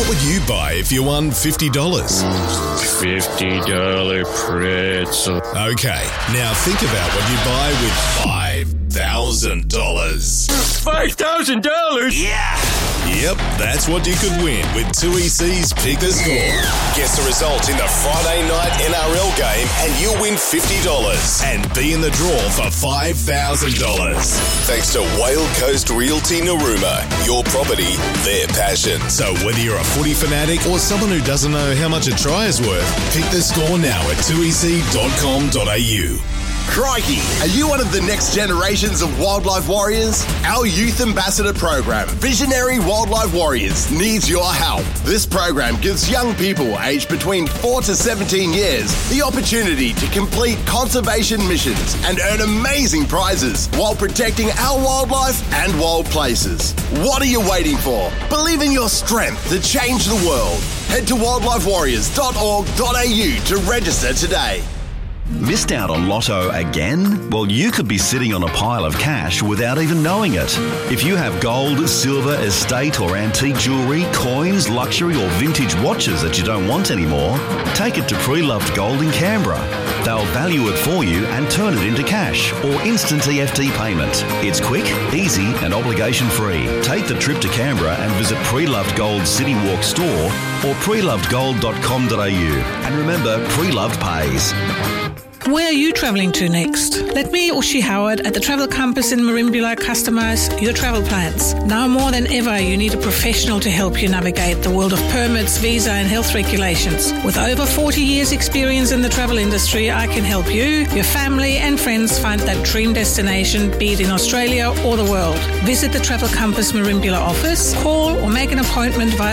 What would you buy if you won $50? $50 pretzel. Okay, now think about what you buy with $5,000. $5,000? Yeah! Yep, that's what you could win with 2EC's Pick the Score. Guess the result in the Friday night NRL game and you'll win $50 and be in the draw for $5,000. Thanks to Whale Coast Realty Narooma. Your property, their passion. So whether you're a footy fanatic or someone who doesn't know how much a try is worth, pick the score now at 2ec.com.au. Crikey, are you one of the next generations of wildlife warriors? Our Youth Ambassador program, Visionary Wildlife Warriors, needs your help. This program gives young people aged between 4 to 17 years the opportunity to complete conservation missions and earn amazing prizes while protecting our wildlife and wild places. What are you waiting for? Believe in your strength to change the world. Head to wildlifewarriors.org.au to register today. Missed out on Lotto again? Well, you could be sitting on a pile of cash without even knowing it. If you have gold, silver, estate or antique jewellery, coins, luxury or vintage watches that you don't want anymore, take it to Pre-Loved Gold in Canberra. They'll value it for you and turn it into cash or instant EFT payment. It's quick, easy and obligation free. Take the trip to Canberra and visit Pre-Loved Gold City Walk store or prelovedgold.com.au. And remember, Pre-Loved pays. Where are you travelling to next? Let me, Ushi Howard, at the Travel Compass in Merimbula customise your travel plans. Now more than ever, you need a professional to help you navigate the world of permits, visa and health regulations. With over 40 years' experience in the travel industry, I can help you, your family and friends find that dream destination, be it in Australia or the world. Visit the Travel Compass Merimbula office, call or make an appointment via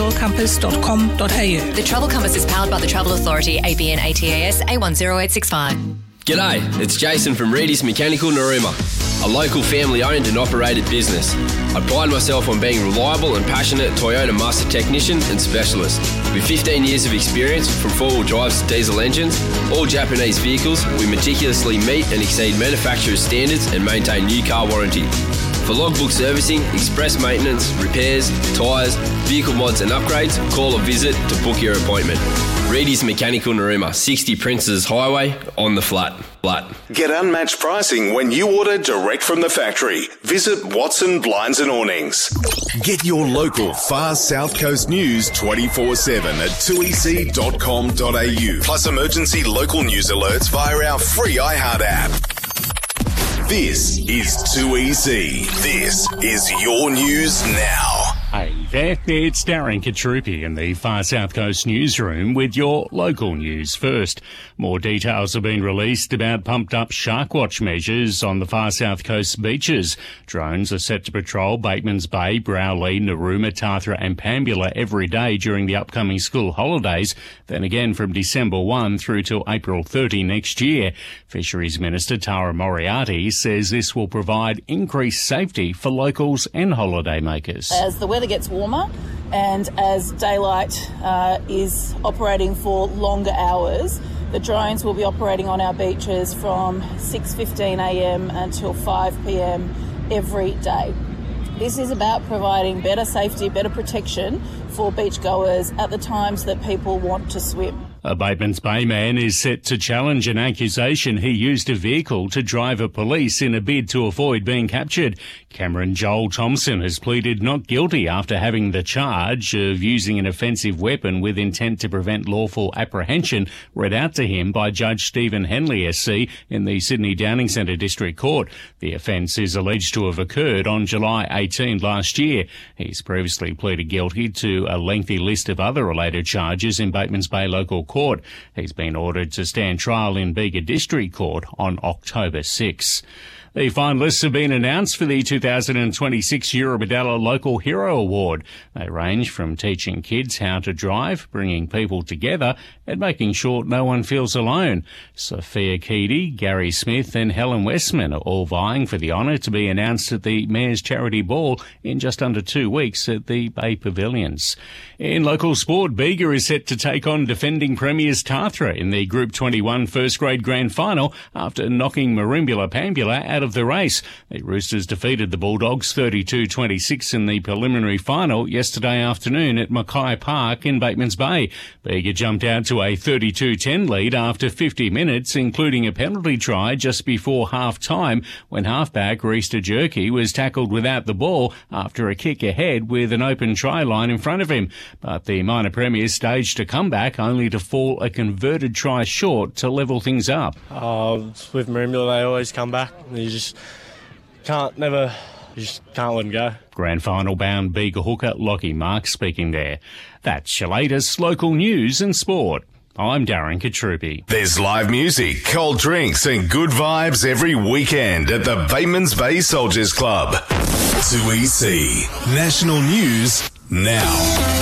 thetravelcompass.com.au. The Travel Compass is powered by the Travel Authority, ABN ATAS A10865. G'day, it's Jason from Reedy's Mechanical Narooma, a local family-owned and operated business. I pride myself on being reliable and passionate Toyota master technician and specialist. With 15 years of experience from four-wheel drives to diesel engines, all Japanese vehicles, we meticulously meet and exceed manufacturer's standards and maintain new car warranty. For logbook servicing, express maintenance, repairs, tyres, vehicle mods and upgrades, call or visit to book your appointment. Reedy's Mechanical Narooma, 60 Princes Highway, on the flat. Get unmatched pricing when you order direct from the factory. Visit Watson Blinds and Awnings. Get your local far South Coast news 24/7 at 2ec.com.au. Plus emergency local news alerts via our free iHeart app. This is 2EC. This is your news now. Hey there, it's Darren Katrupi in the Far South Coast newsroom with your local news first. More details have been released about pumped-up sharkwatch measures on the Far South Coast beaches. Drones are set to patrol Batemans Bay, Browley, Narooma, Tathra and Pambula every day during the upcoming school holidays, then again from December 1 through to April 30 next year. Fisheries Minister Tara Moriarty says this will provide increased safety for locals and holidaymakers. As the weather gets warmer and as daylight is operating for longer hours, the drones will be operating on our beaches from 6:15am until 5pm every day. This is about providing better safety, better protection for beachgoers at the times that people want to swim. A Batemans Bay man is set to challenge an accusation he used a vehicle to drive a police in a bid to avoid being captured. Cameron Joel Thompson has pleaded not guilty after having the charge of using an offensive weapon with intent to prevent lawful apprehension read out to him by Judge Stephen Henley SC in the Sydney Downing Centre District Court. The offence is alleged to have occurred on July 18 last year. He's previously pleaded guilty to a lengthy list of other related charges in Batemans Bay Local Court. He's been ordered to stand trial in Bega District Court on October 6. The finalists have been announced for the 2026 Eurobodalla Local Hero Award. They range from teaching kids how to drive, bringing people together, and making sure no one feels alone. Sophia Keedy, Gary Smith and Helen Westman are all vying for the honour to be announced at the Mayor's Charity Ball in just under 2 weeks at the Bay Pavilions. In local sport, Bega is set to take on defending premiers Tathra in the Group 21 first grade grand final after knocking Merimbula Pambula out of of the race. The Roosters defeated the Bulldogs 32-26 in the preliminary final yesterday afternoon at Mackay Park in Batemans Bay. Bega jumped out to a 32-10 lead after 50 minutes, including a penalty try just before half-time when halfback Reece Jerky was tackled without the ball after a kick ahead with an open try line in front of him. But the minor premiers staged a comeback only to fall a converted try short to level things up. With Merimbula, they always come back. You just can't let them go. Grand final bound Bega hooker Lockie Marks speaking there. That's your latest local news and sport. I'm Darren Katrupi. There's live music, cold drinks and good vibes every weekend at the Batemans Bay Soldiers Club. 2EC National News now.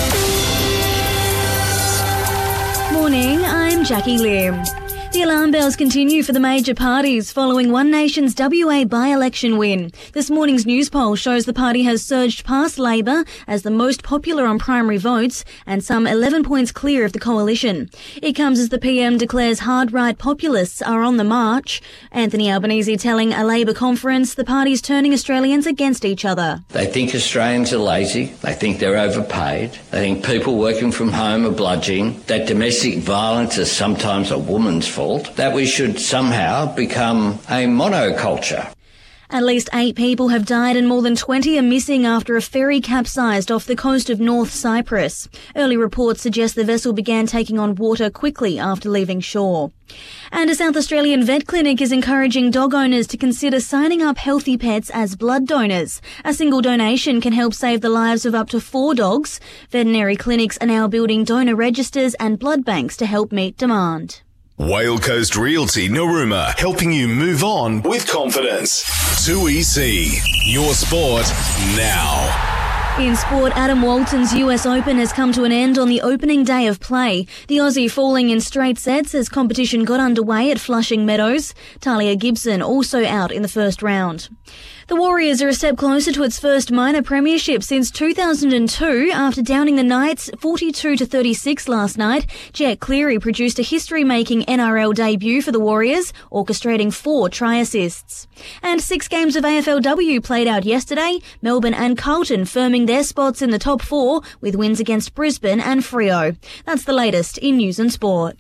Morning, I'm Jackie Lim. The alarm bells continue for the major parties following One Nation's WA by-election win. This morning's news poll shows the party has surged past Labor as the most popular on primary votes and some 11 points clear of the coalition. It comes as the PM declares hard-right populists are on the march. Anthony Albanese telling a Labor conference the party's turning Australians against each other. They think Australians are lazy. They think they're overpaid. They think people working from home are bludgeoning. That domestic violence is sometimes a woman's fault. That we should somehow become a monoculture. At least 8 people have died and more than 20 are missing after a ferry capsized off the coast of North Cyprus. Early reports suggest the vessel began taking on water quickly after leaving shore. And a South Australian vet clinic is encouraging dog owners to consider signing up healthy pets as blood donors. A single donation can help save the lives of up to 4 dogs. Veterinary clinics are now building donor registers and blood banks to help meet demand. Whale Coast Realty Narooma, helping you move on with confidence. 2EC, your sport now. In sport, Adam Walton's US Open has come to an end on the opening day of play. The Aussie falling in straight sets as competition got underway at Flushing Meadows. Talia Gibson also out in the first round. The Warriors are a step closer to its first minor premiership since 2002 after downing the Knights 42-36 last night. Jet Cleary produced a history-making NRL debut for the Warriors, orchestrating 4 try assists. And 6 games of AFLW played out yesterday, Melbourne and Carlton firming their spots in the top 4 with wins against Brisbane and Freo. That's the latest in news and sport.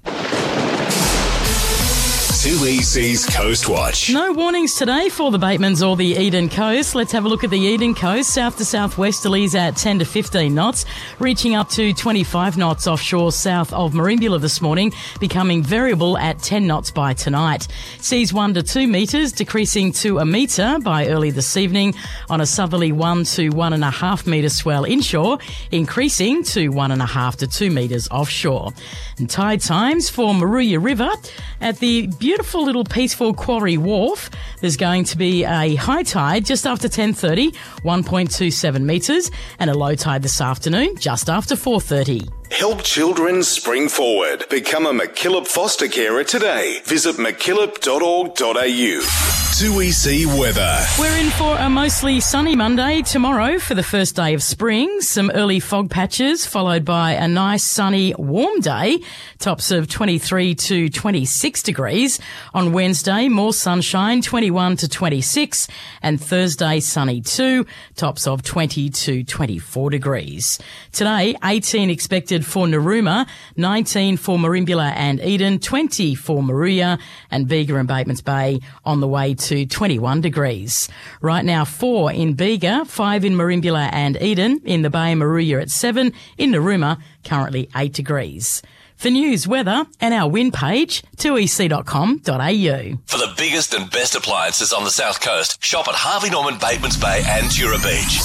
2EC's Coast Watch. No warnings today for the Batemans or the Eden Coast. Let's have a look at the Eden Coast. South to southwesterlies at 10 to 15 knots, reaching up to 25 knots offshore south of Merimbula this morning, becoming variable at 10 knots by tonight. Seas 1 to 2 metres, decreasing to a metre by early this evening on a southerly 1 to 1.5 metre swell inshore, increasing to 1.5 to 2 metres offshore. And tide times for Moruya River at the beautiful little peaceful Quarry Wharf. There's going to be a high tide just after 10:30, 1.27 metres, and a low tide this afternoon just after 4:30. Help children spring forward. Become a MacKillop foster carer today. Visit mackillop.org.au. 2EC weather. We're in for a mostly sunny Monday tomorrow for the first day of spring. Some early fog patches followed by a nice sunny warm day. Tops of 23 to 26 degrees. On Wednesday, more sunshine, 21 to 26. And Thursday, sunny too. Tops of 20 to 24 degrees. Today, 18 expected for Narooma, 19 for Merimbula and Eden, 20 for Moruya and Bega and Batemans Bay on the way to 21 degrees. Right now 4 in Bega, 5 in Merimbula and Eden, in the Bay Moruya at 7, in Narooma currently 8 degrees. For news, weather and our wind page, 2ec.com.au. For the biggest and best appliances on the South Coast, shop at Harvey Norman, Batemans Bay and Tura Beach.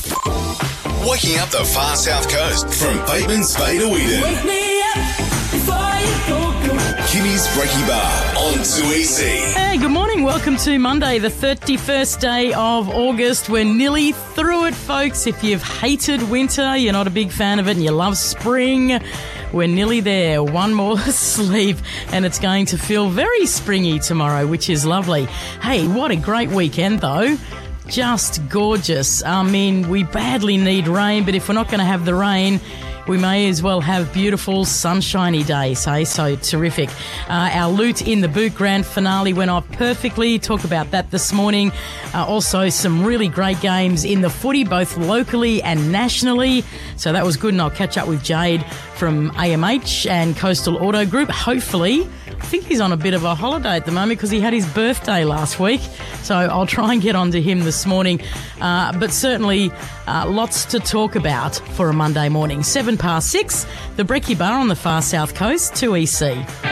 Waking up the far South Coast from Batemans Bay to Eden. Wake me up before you go. Kimmy's Breaky Bar on 2EC. Hey, good morning. Welcome to Monday, the 31st day of August. We're nearly through it, folks. If you've hated winter, you're not a big fan of it, and you love spring, we're nearly there. One more sleep, and it's going to feel very springy tomorrow, which is lovely. Hey, what a great weekend, though. Just gorgeous. I mean, we badly need rain, but if we're not going to have the rain, we may as well have beautiful sunshiny days, so terrific. Our Loot in the Boot Grand Finale went off perfectly. Talk about that this morning. Also some really great games in the footy, both locally and nationally. So that was good, and I'll catch up with Jade from AMH and Coastal Auto Group. Hopefully, I think he's on a bit of a holiday at the moment because he had his birthday last week. So I'll try and get on to him this morning. But certainly lots to talk about for a Monday morning. 6:07, the Brekkie Bar on the far south coast, 2EC.